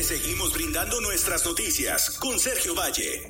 Te seguimos brindando nuestras noticias con Sergio Valle.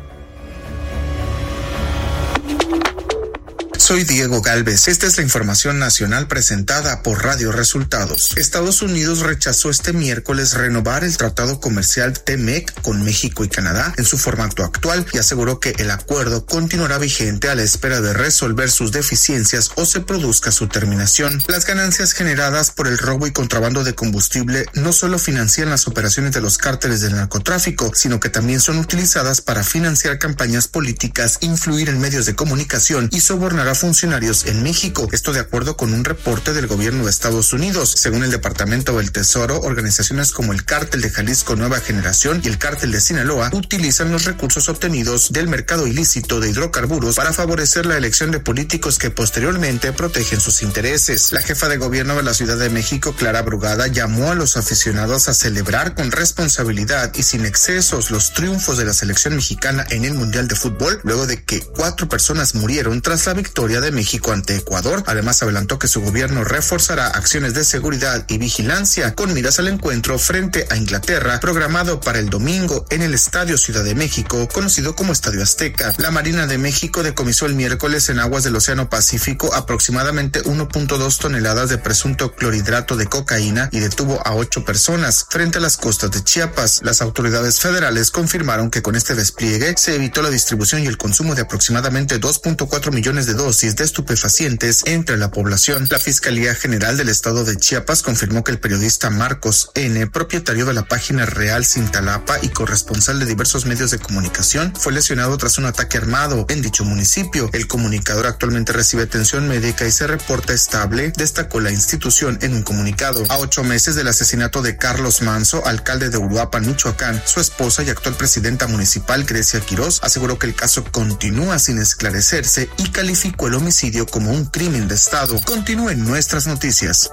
Soy Diego Galvez. Esta es la información nacional presentada por Radio Resultados. Estados Unidos rechazó este miércoles renovar el tratado comercial TMEC con México y Canadá en su formato actual y aseguró que el acuerdo continuará vigente a la espera de resolver sus deficiencias o se produzca su terminación. Las ganancias generadas por el robo y contrabando de combustible no solo financian las operaciones de los cárteles del narcotráfico, sino que también son utilizadas para financiar campañas políticas, influir en medios de comunicación y sobornar a funcionarios en México. Esto de acuerdo con un reporte del gobierno de Estados Unidos. Según el Departamento del Tesoro, organizaciones como el Cártel de Jalisco Nueva Generación y el Cártel de Sinaloa utilizan los recursos obtenidos del mercado ilícito de hidrocarburos para favorecer la elección de políticos que posteriormente protegen sus intereses. La jefa de gobierno de la Ciudad de México, Clara Brugada, llamó a los aficionados a celebrar con responsabilidad y sin excesos los triunfos de la selección mexicana en el Mundial de Fútbol, luego de que 4 personas murieron tras la victoria de México ante Ecuador. Además, adelantó que su gobierno reforzará acciones de seguridad y vigilancia con miras al encuentro frente a Inglaterra, programado para el domingo en el Estadio Ciudad de México, conocido como Estadio Azteca. La Marina de México decomisó el miércoles en aguas del Océano Pacífico aproximadamente 1.2 toneladas de presunto clorhidrato de cocaína y detuvo a 8 personas frente a las costas de Chiapas. Las autoridades federales confirmaron que con este despliegue se evitó la distribución y el consumo de aproximadamente 2.4 millones de dosis de estupefacientes entre la población. La Fiscalía General del Estado de Chiapas confirmó que el periodista Marcos N., propietario de la página Real Cintalapa y corresponsal de diversos medios de comunicación, fue lesionado tras un ataque armado en dicho municipio. El comunicador actualmente recibe atención médica y se reporta estable, destacó la institución en un comunicado. A 8 meses del asesinato de Carlos Manso, alcalde de Uruapan, Michoacán, su esposa y actual presidenta municipal, Grecia Quirós, aseguró que el caso continúa sin esclarecerse y calificó el homicidio como un crimen de Estado. Continúen nuestras noticias.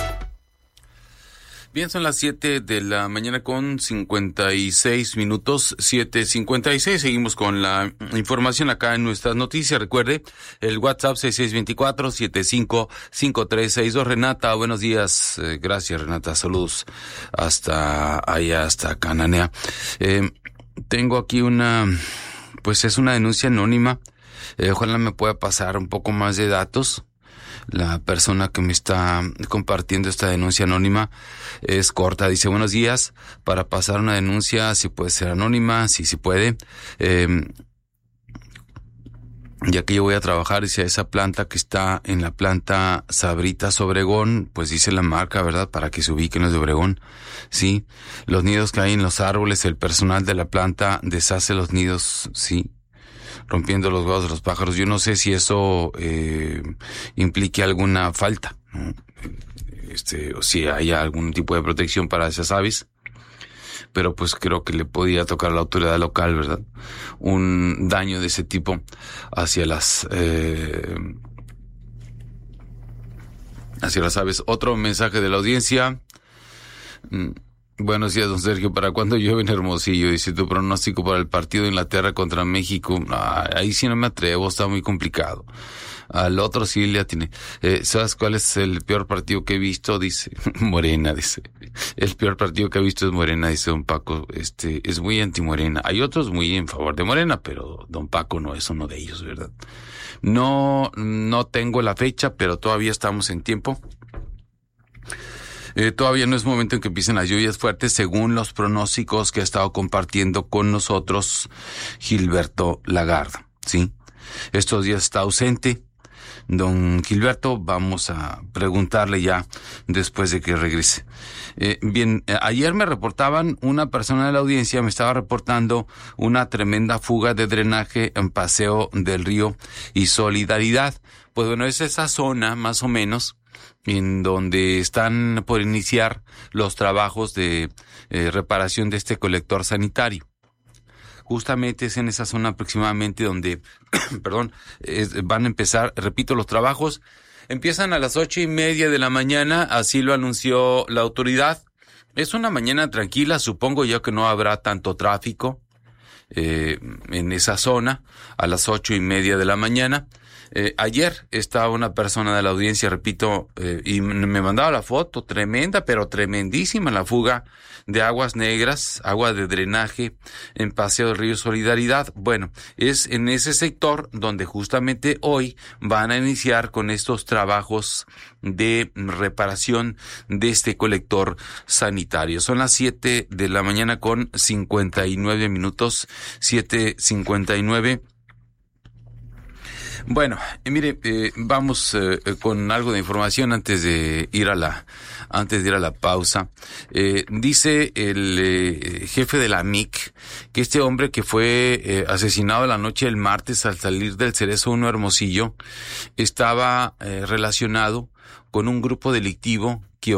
Bien, son las 7 de la mañana con 56 minutos, 7:56. Seguimos con la información acá en nuestras noticias. Recuerde, el WhatsApp 6624-755362. Renata, buenos días. Gracias, Renata. Saludos hasta allá, hasta Cananea. Tengo aquí es una denuncia anónima. Ojalá me pueda pasar un poco más de datos. La persona que me está compartiendo esta denuncia anónima es corta. Dice, buenos días, para pasar una denuncia, si puede ser anónima, si puede. Ya que yo voy a trabajar hacia esa planta que está en la planta Sabritas Obregón, pues dice la marca, ¿verdad? Para que se ubiquen los de Obregón. Sí, los nidos que hay en los árboles, el personal de la planta deshace los nidos, sí, rompiendo los huevos de los pájaros. Yo no sé si eso implique alguna falta, ¿no? O si hay algún tipo de protección para esas aves, pero pues creo que le podía tocar a la autoridad local, ¿verdad? Un daño de ese tipo hacia las aves. Otro mensaje de la audiencia. Buenos días, don Sergio. ¿Para cuándo llueve en Hermosillo? Dice, tu pronóstico para el partido de Inglaterra contra México. Ahí sí no me atrevo, está muy complicado. Al otro sí le atiné. ¿Sabes cuál es el peor partido que he visto? Dice, Morena, dice. El peor partido que he visto es Morena, dice don Paco. Es muy anti-Morena. Hay otros muy en favor de Morena, pero don Paco no es uno de ellos, ¿verdad? No tengo la fecha, pero todavía estamos en tiempo. Todavía no es momento en que empiecen las lluvias fuertes, según los pronósticos que ha estado compartiendo con nosotros Gilberto Lagarde, ¿sí? Estos días está ausente don Gilberto, vamos a preguntarle ya después de que regrese. Bien, ayer me reportaban, una persona de la audiencia me estaba reportando una tremenda fuga de drenaje en Paseo del Río y Solidaridad. Pues bueno, es esa zona más o menos en donde están por iniciar los trabajos de reparación de este colector sanitario. Justamente es en esa zona aproximadamente donde, van a empezar, repito, los trabajos. Empiezan a las 8:30 de la mañana, así lo anunció la autoridad. Es una mañana tranquila, supongo yo que no habrá tanto tráfico. en esa zona a las 8:30 de la mañana. Ayer estaba una persona de la audiencia, repito, y me mandaba la foto, tremenda, pero tremendísima, la fuga de aguas negras, agua de drenaje en Paseo del Río Solidaridad. Bueno, es en ese sector donde justamente hoy van a iniciar con estos trabajos de reparación de este colector sanitario. Son las 7 de la mañana con 59 minutos, 7:59. Bueno, mire, vamos con algo de información antes de ir a la pausa. Dice el jefe de la MIC que este hombre que fue asesinado la noche del martes al salir del Cerezo 1 Hermosillo estaba relacionado con un grupo delictivo que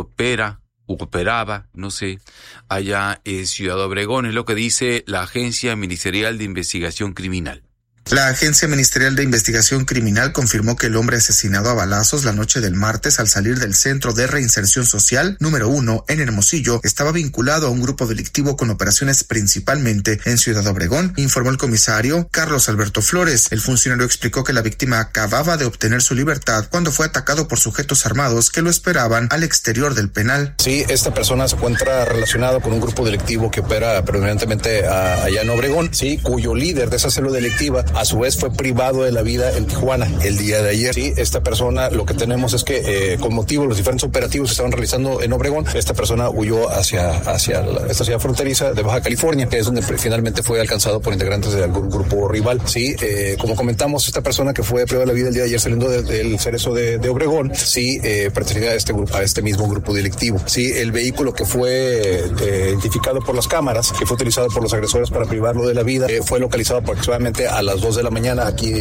operaba, no sé, allá en Ciudad Obregón. Es lo que dice la Agencia Ministerial de Investigación Criminal. La Agencia Ministerial de Investigación Criminal confirmó que el hombre asesinado a balazos la noche del martes al salir del Centro de Reinserción Social número 1 en Hermosillo estaba vinculado a un grupo delictivo con operaciones principalmente en Ciudad Obregón, informó el comisario Carlos Alberto Flores. El funcionario explicó que la víctima acababa de obtener su libertad cuando fue atacado por sujetos armados que lo esperaban al exterior del penal. Sí, esta persona se encuentra relacionado con un grupo delictivo que opera predominantemente allá en Obregón, sí, cuyo líder de esa célula delictiva a su vez fue privado de la vida en Tijuana el día de ayer. Sí, esta persona, lo que tenemos es que con motivo de los diferentes operativos que estaban realizando en Obregón, esta persona huyó hacia esta ciudad fronteriza de Baja California, que es donde finalmente fue alcanzado por integrantes de algún grupo rival. Sí, como comentamos, esta persona que fue privada de la vida el día de ayer saliendo del Cerezo de Obregón, sí, pertenecía a este mismo grupo delictivo. Sí, el vehículo que fue identificado por las cámaras, que fue utilizado por los agresores para privarlo de la vida, fue localizado aproximadamente a las 2 de la mañana aquí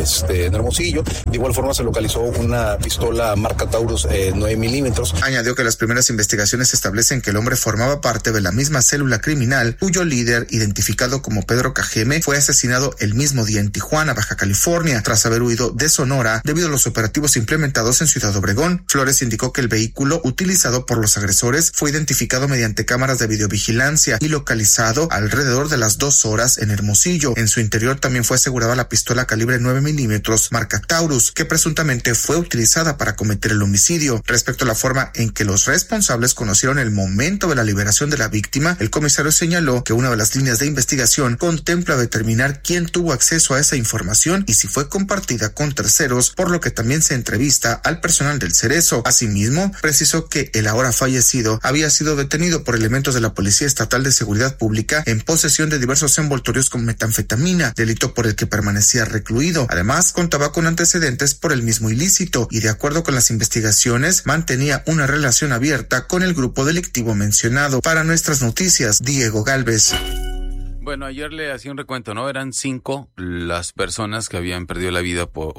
en Hermosillo. De igual forma se localizó una pistola marca Taurus 9 milímetros. Añadió que las primeras investigaciones establecen que el hombre formaba parte de la misma célula criminal cuyo líder, identificado como Pedro Cajeme, fue asesinado el mismo día en Tijuana, Baja California, tras haber huido de Sonora debido a los operativos implementados en Ciudad Obregón. Flores indicó que el vehículo utilizado por los agresores fue identificado mediante cámaras de videovigilancia y localizado alrededor de las 2 horas en Hermosillo. En su interior también fue asegurada la pistola calibre 9 milímetros marca Taurus, que presuntamente fue utilizada para cometer el homicidio. Respecto a la forma en que los responsables conocieron el momento de la liberación de la víctima, el comisario señaló que una de las líneas de investigación contempla determinar quién tuvo acceso a esa información y si fue compartida con terceros, por lo que también se entrevista al personal del Cerezo. Asimismo, precisó que el ahora fallecido había sido detenido por elementos de la Policía Estatal de Seguridad Pública en posesión de diversos envoltorios con metanfetamina, delito por el que permanecía recluido. Además, contaba con antecedentes por el mismo ilícito y, de acuerdo con las investigaciones, mantenía una relación abierta con el grupo delictivo mencionado. Para Nuestras Noticias, Diego Gálvez. Bueno, ayer le hacía un recuento, ¿no? Eran 5 las personas que habían perdido la vida por,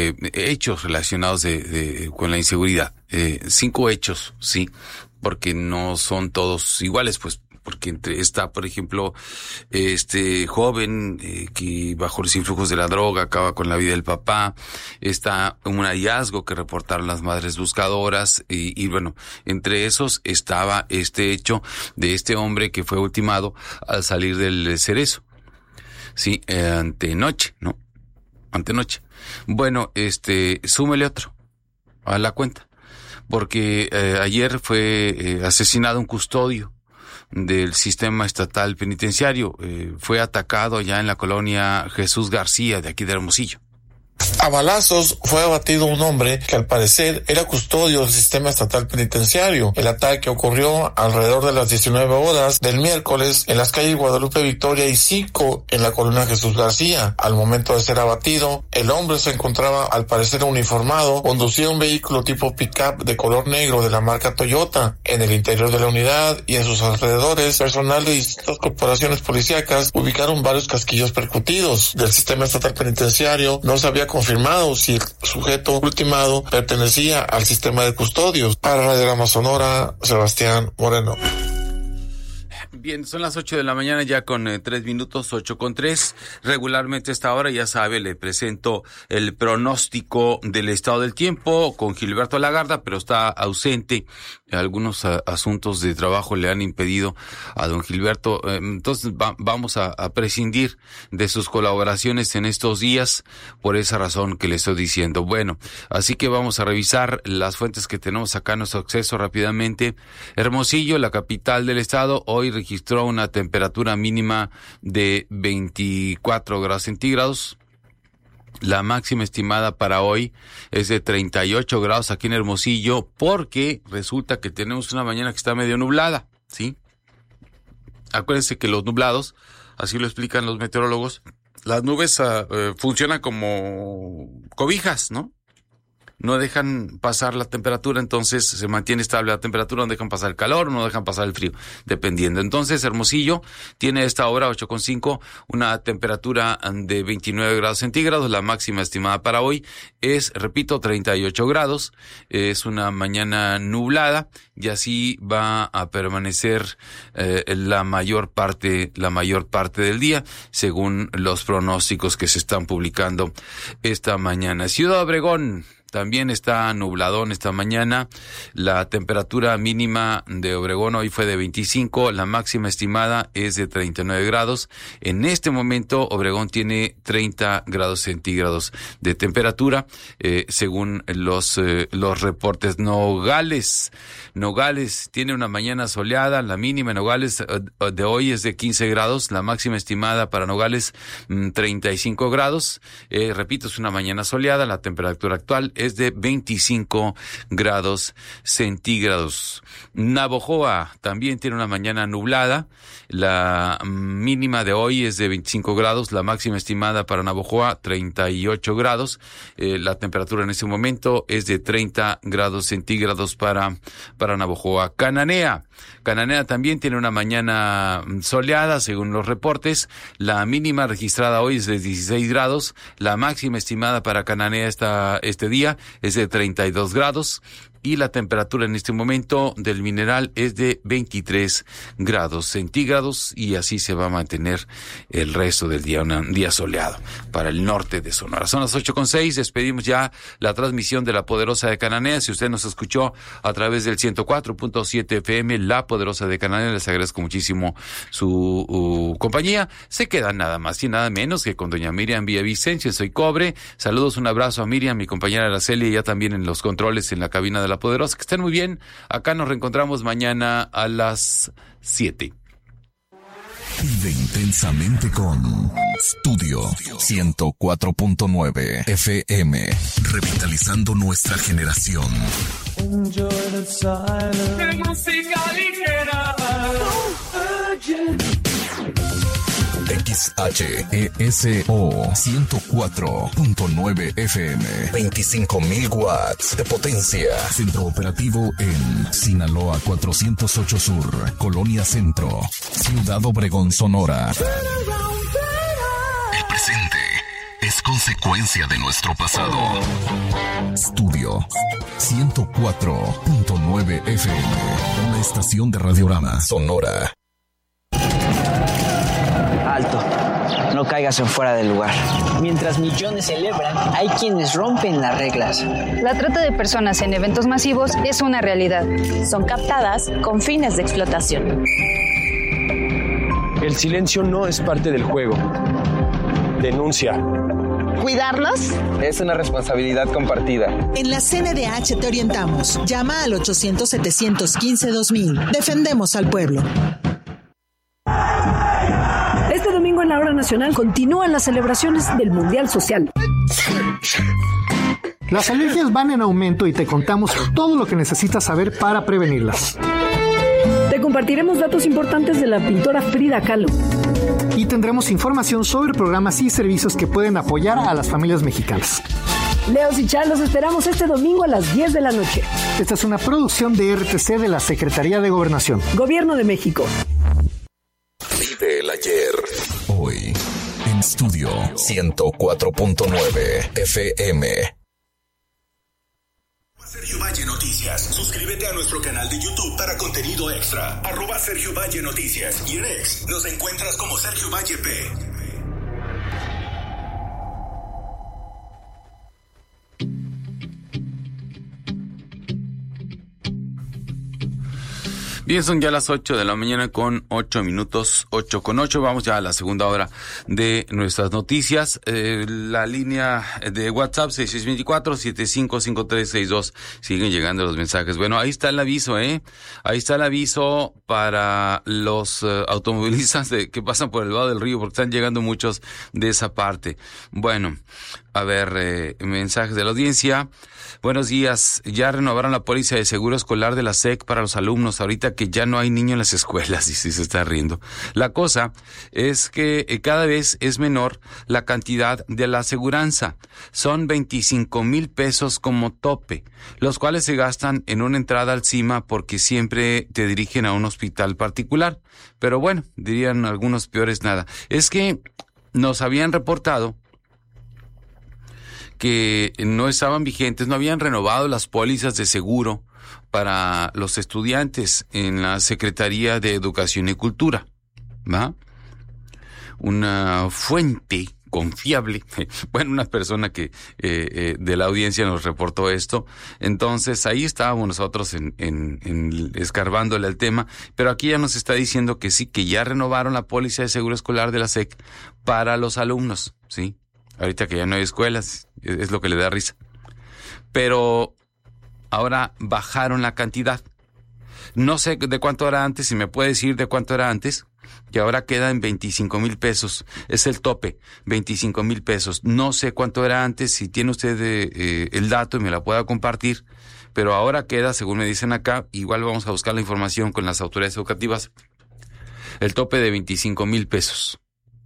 hechos relacionados con la inseguridad. 5 hechos, sí, porque no son todos iguales, pues, porque está, por ejemplo, este joven que bajo los influjos de la droga acaba con la vida del papá. Está un hallazgo que reportaron las madres buscadoras y bueno, entre esos estaba este hecho de este hombre que fue ultimado al salir del Cerezo. Sí, antenoche, ¿no? Antenoche. Bueno, súmele otro a la cuenta, porque ayer fue asesinado un custodio del sistema estatal penitenciario. Fue atacado ya en la colonia Jesús García de aquí de Hermosillo. A balazos fue abatido un hombre que al parecer era custodio del sistema estatal penitenciario. El ataque ocurrió alrededor de las 19 horas del miércoles en las calles Guadalupe Victoria y 5 en la colonia Jesús García. Al momento de ser abatido, el hombre se encontraba al parecer uniformado, conducía un vehículo tipo pick-up de color negro de la marca Toyota. En el interior de la unidad y en sus alrededores, personal de distintas corporaciones policíacas ubicaron varios casquillos percutidos. Del sistema estatal penitenciario no se había confirmado si el sujeto ultimado pertenecía al sistema de custodios. Para Radio Sonora, Sebastián Moreno. Bien, son las 8 de la mañana ya con 3 minutos, 8:03. Regularmente a esta hora, ya sabe, le presento el pronóstico del estado del tiempo con Gilberto Lagarda, pero está ausente. Algunos asuntos de trabajo le han impedido a don Gilberto. Entonces vamos a prescindir de sus colaboraciones en estos días por esa razón que le estoy diciendo. Bueno, así que vamos a revisar las fuentes que tenemos acá a nuestro acceso rápidamente. Hermosillo, la capital del estado, hoy registró una temperatura mínima de 24 grados centígrados. La máxima estimada para hoy es de 38 grados aquí en Hermosillo, porque resulta que tenemos una mañana que está medio nublada, ¿sí? Acuérdense que los nublados, así lo explican los meteorólogos, las nubes funcionan como cobijas, ¿no? No dejan pasar la temperatura, entonces se mantiene estable la temperatura, no dejan pasar el calor, no dejan pasar el frío, dependiendo. Entonces, Hermosillo tiene a esta hora, 8:05, una temperatura de 29 grados centígrados. La máxima estimada para hoy es, repito, 38 grados. Es una mañana nublada y así va a permanecer la mayor parte del día, según los pronósticos que se están publicando esta mañana. Ciudad Obregón también está nubladón esta mañana. La temperatura mínima de Obregón hoy fue de 25, la máxima estimada es de 39 grados. En este momento Obregón tiene 30 grados centígrados de temperatura, según los reportes. Nogales tiene una mañana soleada, la mínima en Nogales de hoy es de 15 grados, la máxima estimada para Nogales 35 grados. Repito, es una mañana soleada, la temperatura actual es de 25 grados centígrados. Navojoa también tiene una mañana nublada. La mínima de hoy es de 25 grados. La máxima estimada para Navojoa, 38 grados. La temperatura en este momento es de 30 grados centígrados para Navojoa. Cananea también tiene una mañana soleada, según los reportes. La mínima registrada hoy es de 16 grados. La máxima estimada para Cananea este día es de 32 grados. Y la temperatura en este momento del Mineral es de 23 grados centígrados y así se va a mantener el resto del día, un día soleado para el norte de Sonora. Son las 8:06, despedimos ya la transmisión de La Poderosa de Cananea. Si usted nos escuchó a través del 104.7 FM, La Poderosa de Cananea, les agradezco muchísimo su compañía. Se quedan nada más y nada menos que con doña Miriam Villavicencio. Soy Cobre. Saludos, un abrazo a Miriam, mi compañera Araceli, ya también en los controles en la cabina de La Poderosa. Que estén muy bien. Acá nos reencontramos mañana a las 7. Vive intensamente con Studio 104.9 FM, revitalizando nuestra generación. Música ligera. XHESO 104.9 FM, 25,000 watts de potencia. Centro operativo en Sinaloa 408 Sur, Colonia Centro, Ciudad Obregón, Sonora. El presente es consecuencia de nuestro pasado. Estudio 104.9 FM, una estación de Radiorama Sonora. Alto, no caigas en fuera del lugar. Mientras millones celebran, hay quienes rompen las reglas. La trata de personas en eventos masivos es una realidad. Son captadas con fines de explotación. El silencio no es parte del juego. Denuncia. ¿Cuidarlos? Es una responsabilidad compartida. En la CNDH te orientamos. Llama al 800-715-2000. Defendemos al pueblo. Este domingo en la Hora Nacional continúan las celebraciones del Mundial Social. Las alergias van en aumento y te contamos todo lo que necesitas saber para prevenirlas. Te compartiremos datos importantes de la pintora Frida Kahlo. Y tendremos información sobre programas y servicios que pueden apoyar a las familias mexicanas. Leos y Char, los esperamos este domingo a las 10 de la noche. Esta es una producción de RTC de la Secretaría de Gobernación. Gobierno de México. Vive el ayer. Hoy, en Estudio 104.9 FM. Sergio Valle Noticias. Suscríbete a nuestro canal de YouTube para contenido extra. @Sergio Valle Noticias. Y en X nos encuentras como Sergio Valle P. Bien, son ya las 8 de la mañana con 8 minutos, 8:08. Vamos ya a la segunda hora de nuestras noticias. La línea de WhatsApp 6624-755362. Siguen llegando los mensajes. Bueno, ahí está el aviso, Ahí está el aviso para los automovilistas que pasan por el lado del río, porque están llegando muchos de esa parte. Bueno, a ver, mensajes de la audiencia. Buenos días. Ya renovaron la póliza de seguro escolar de la SEC para los alumnos, ahorita que ya no hay niños en las escuelas, y sí se está riendo. La cosa es que cada vez es menor la cantidad de la aseguranza. Son 25,000 pesos como tope, los cuales se gastan en una entrada al CIMA porque siempre te dirigen a un hospital particular. Pero bueno, dirían algunos peores nada. Es que nos habían reportado que no estaban vigentes, no habían renovado las pólizas de seguro para los estudiantes en la Secretaría de Educación y Cultura, ¿va? Una fuente confiable, bueno, una persona que de la audiencia nos reportó esto. Entonces ahí estábamos nosotros en escarbándole al tema, pero aquí ya nos está diciendo que sí, que ya renovaron la póliza de seguro escolar de la SEC para los alumnos, ¿sí? Ahorita que ya no hay escuelas, es lo que le da risa. Pero ahora bajaron la cantidad. No sé de cuánto era antes, si me puede decir de cuánto era antes, que ahora queda en 25,000 pesos. Es el tope, 25,000 pesos. No sé cuánto era antes, si tiene usted el dato y me la pueda compartir, pero ahora queda, según me dicen acá, igual vamos a buscar la información con las autoridades educativas, el tope de 25,000 pesos.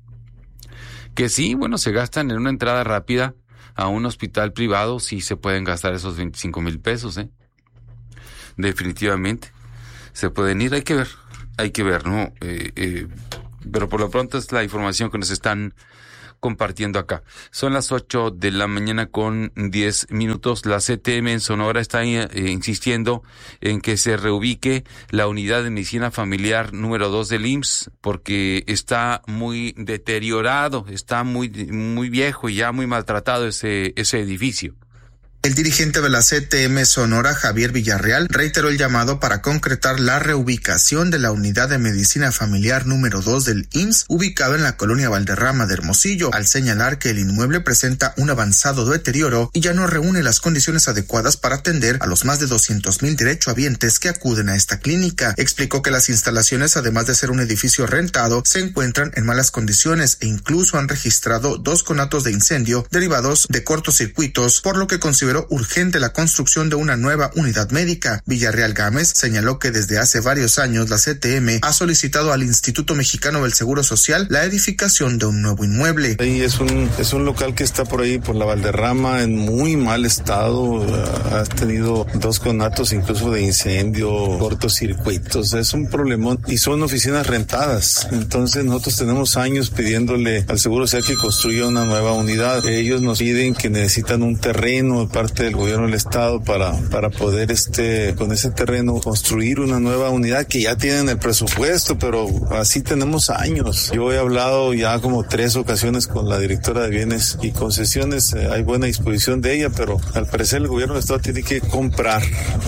Que sí, bueno, se gastan en una entrada rápida a un hospital privado, sí se pueden gastar esos 25,000 pesos, Definitivamente. Se pueden ir, hay que ver, ¿no? Pero por lo pronto es la información que nos están compartiendo acá. Son las 8 de la mañana con 10 minutos. La CTM en Sonora está insistiendo en que se reubique la unidad de medicina familiar número 2 del IMSS, porque está muy deteriorado, está muy viejo y ya muy maltratado ese edificio. El dirigente de la CTM Sonora, Javier Villarreal, reiteró el llamado para concretar la reubicación de la unidad de medicina familiar número 2 del IMSS, ubicado en la colonia Valderrama de Hermosillo, al señalar que el inmueble presenta un avanzado deterioro y ya no reúne las condiciones adecuadas para atender a los más de 200,000 derechohabientes que acuden a esta clínica. Explicó que las instalaciones, además de ser un edificio rentado, se encuentran en malas condiciones e incluso han registrado 2 conatos de incendio derivados de cortocircuitos, por lo que consideró urgente la construcción de una nueva unidad médica. Villarreal Gámez señaló que desde hace varios años la CTM ha solicitado al Instituto Mexicano del Seguro Social la edificación de un nuevo inmueble. Ahí es un local que está por ahí por la Valderrama en muy mal estado, ha tenido 2 conatos incluso de incendio, cortocircuitos, es un problemón y son oficinas rentadas. Entonces nosotros tenemos años pidiéndole al Seguro Social que construya una nueva unidad. Ellos nos piden que necesitan un terreno parte del gobierno del estado para poder con ese terreno construir una nueva unidad que ya tienen el presupuesto, pero así tenemos años. Yo he hablado ya como 3 ocasiones con la directora de bienes y concesiones, hay buena disposición de ella, pero al parecer el gobierno del estado tiene que comprar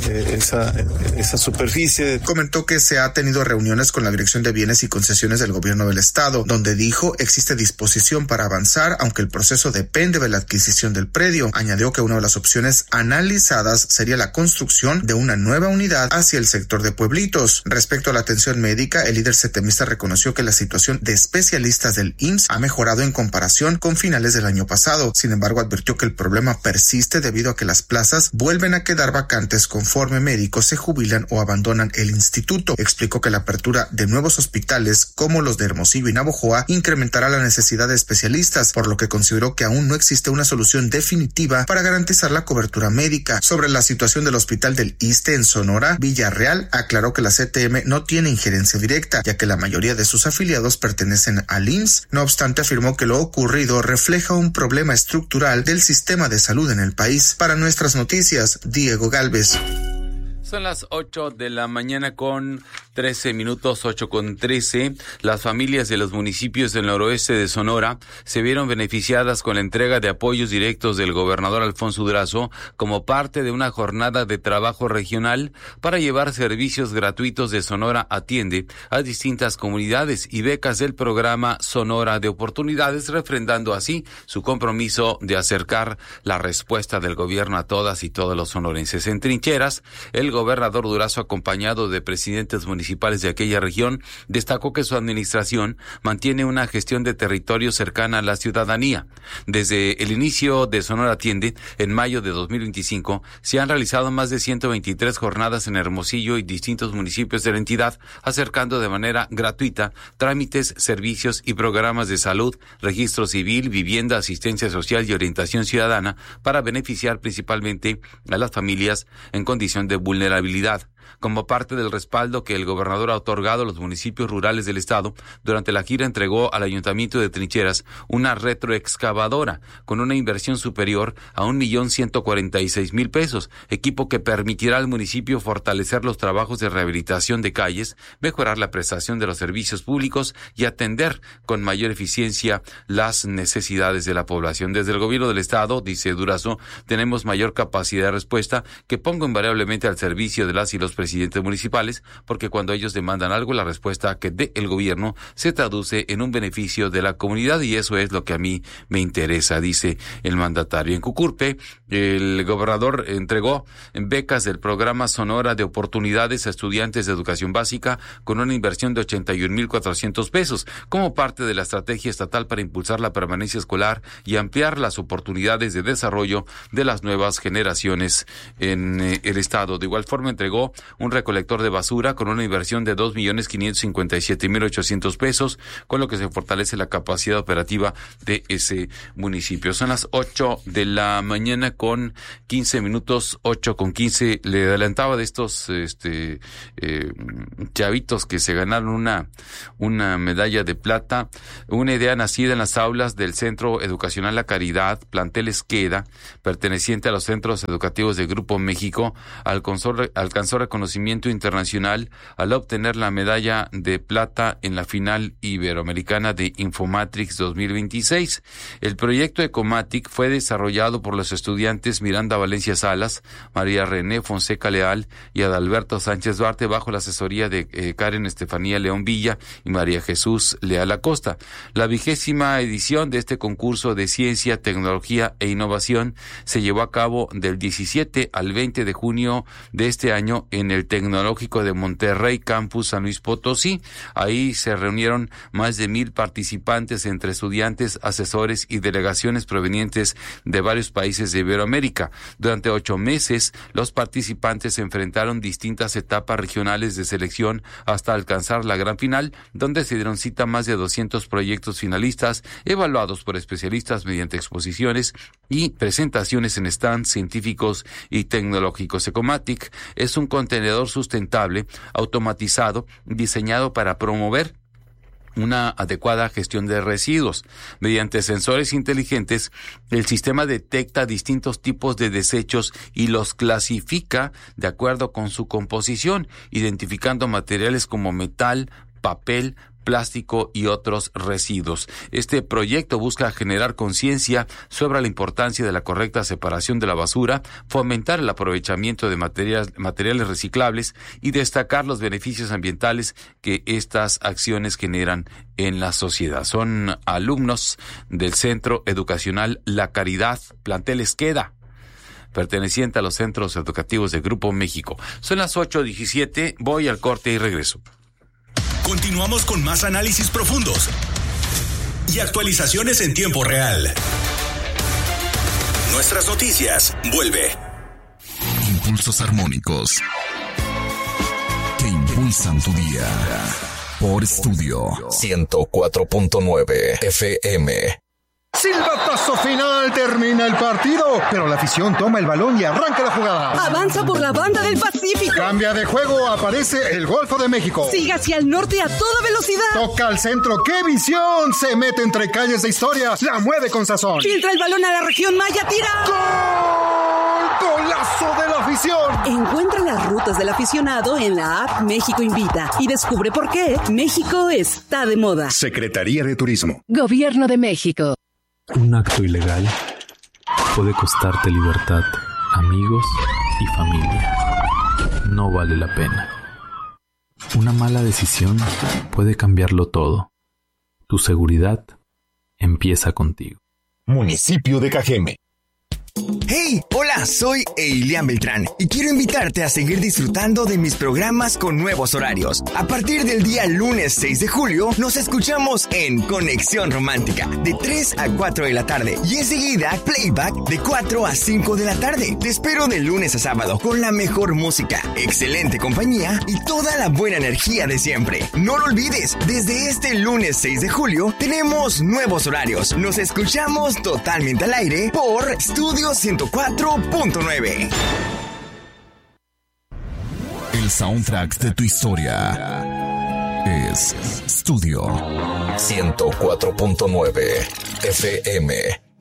esa superficie. Comentó que se ha tenido reuniones con la Dirección de Bienes y Concesiones del gobierno del estado, donde dijo existe disposición para avanzar, aunque el proceso depende de la adquisición del predio. Añadió que una de las opciones analizadas sería la construcción de una nueva unidad hacia el sector de Pueblitos. Respecto a la atención médica, el líder setemista reconoció que la situación de especialistas del IMSS ha mejorado en comparación con finales del año pasado. Sin embargo, advirtió que el problema persiste debido a que las plazas vuelven a quedar vacantes conforme médicos se jubilan o abandonan el instituto. Explicó que la apertura de nuevos hospitales como los de Hermosillo y Navojoa incrementará la necesidad de especialistas, por lo que consideró que aún no existe una solución definitiva para garantizar la cobertura médica. Sobre la situación del hospital del ISSSTE en Sonora, Villarreal aclaró que la CTM no tiene injerencia directa, ya que la mayoría de sus afiliados pertenecen al IMSS. No obstante, afirmó que lo ocurrido refleja un problema estructural del sistema de salud en el país. Para Nuestras Noticias, Diego Galvez. Son las 8 de la mañana con 13 minutos, 8:13. Las familias de los municipios del noroeste de Sonora se vieron beneficiadas con la entrega de apoyos directos del gobernador Alfonso Durazo como parte de una jornada de trabajo regional para llevar servicios gratuitos de Sonora Atiende a distintas comunidades y becas del programa Sonora de Oportunidades, refrendando así su compromiso de acercar la respuesta del gobierno a todas y todos los sonorenses. En trincheras, el gobernador Durazo, acompañado de presidentes municipales de aquella región, destacó que su administración mantiene una gestión de territorio cercana a la ciudadanía. Desde el inicio de Sonora Atiende, en mayo de 2025, se han realizado más de 123 jornadas en Hermosillo y distintos municipios de la entidad, acercando de manera gratuita trámites, servicios y programas de salud, registro civil, vivienda, asistencia social y orientación ciudadana para beneficiar principalmente a las familias en condición de vulnerabilidad. Como parte del respaldo que el gobernador ha otorgado a los municipios rurales del estado, durante la gira entregó al Ayuntamiento de Trincheras una retroexcavadora con una inversión superior a $1,146,000, equipo que permitirá al municipio fortalecer los trabajos de rehabilitación de calles, mejorar la prestación de los servicios públicos y atender con mayor eficiencia las necesidades de la población. Desde el gobierno del estado, dice Durazo, tenemos mayor capacidad de respuesta que pongo invariablemente al servicio de las y los presidentes municipales, porque cuando ellos demandan algo, la respuesta que dé el gobierno se traduce en un beneficio de la comunidad, y eso es lo que a mí me interesa, dice el mandatario. En Cucurpe, el gobernador entregó becas del programa Sonora de Oportunidades a estudiantes de educación básica con una inversión de $81,400 como parte de la estrategia estatal para impulsar la permanencia escolar y ampliar las oportunidades de desarrollo de las nuevas generaciones en el estado. De igual forma, entregó un recolector de basura con una inversión de $2,557,800, con lo que se fortalece la capacidad operativa de ese municipio. Son las 8 de la mañana con 15 minutos, 8:15. Le adelantaba de estos chavitos que se ganaron una medalla de plata, una idea nacida en las aulas del Centro Educacional La Caridad, plantel Esqueda, perteneciente a los centros educativos de Grupo México, alcanzó reconocimiento internacional al obtener la medalla de plata en la final iberoamericana de Infomatrix 2026. El proyecto Ecomatic fue desarrollado por los estudiantes Miranda Valencia Salas, María René Fonseca Leal y Adalberto Sánchez Duarte, bajo la asesoría de Karen Estefanía León Villa y María Jesús Leal Acosta. La 20ª edición de este concurso de ciencia, tecnología e innovación se llevó a cabo del 17 al 20 de junio de este año en el Tecnológico de Monterrey, Campus San Luis Potosí. Ahí se reunieron más de 1,000 participantes entre estudiantes, asesores y delegaciones provenientes de varios países de Iberoamérica. Durante 8 meses, los participantes enfrentaron distintas etapas regionales de selección hasta alcanzar la gran final, donde se dieron cita más de 200 proyectos finalistas, evaluados por especialistas mediante exposiciones y presentaciones en stands científicos y tecnológicos. Ecomatic es un contenedor sustentable, automatizado, diseñado para promover una adecuada gestión de residuos. Mediante sensores inteligentes, el sistema detecta distintos tipos de desechos y los clasifica de acuerdo con su composición, identificando materiales como metal, papel, plástico y otros residuos. Este proyecto busca generar conciencia sobre la importancia de la correcta separación de la basura, fomentar el aprovechamiento de materiales reciclables y destacar los beneficios ambientales que estas acciones generan en la sociedad. Son alumnos del Centro Educacional La Caridad, plantel Esqueda, perteneciente a los centros educativos de Grupo México. Son las 8:17, voy al corte y regreso. Continuamos con más análisis profundos y actualizaciones en tiempo real. Nuestras Noticias vuelve. Impulsos armónicos que impulsan tu día. Por Estudio 104.9 FM. Silbatazo final, termina el partido, pero la afición toma el balón y arranca la jugada. Avanza por la banda del Pacífico. Cambia de juego, aparece el Golfo de México. Sigue hacia el norte a toda velocidad. Toca al centro, ¡qué visión! Se mete entre calles de historia, la mueve con sazón. Filtra el balón a la región Maya, tira. ¡Gol! ¡Golazo de la afición! Encuentra las rutas del aficionado en la app México Invita y descubre por qué México está de moda. Secretaría de Turismo. Gobierno de México. Un acto ilegal puede costarte libertad, amigos y familia. No vale la pena. Una mala decisión puede cambiarlo todo. Tu seguridad empieza contigo. Municipio de Cajeme. ¡Hey! Hola, soy Eilian Beltrán y quiero invitarte a seguir disfrutando de mis programas con nuevos horarios. A partir del día lunes 6 de julio, nos escuchamos en Conexión Romántica, de 3 a 4 de la tarde. Y enseguida, Playback, de 4 a 5 de la tarde. Te espero de lunes a sábado con la mejor música, excelente compañía y toda la buena energía de siempre. No lo olvides, desde este lunes 6 de julio, tenemos nuevos horarios. Nos escuchamos totalmente al aire por Studio 104.9. El soundtrack de tu historia es Studio 104.9 FM.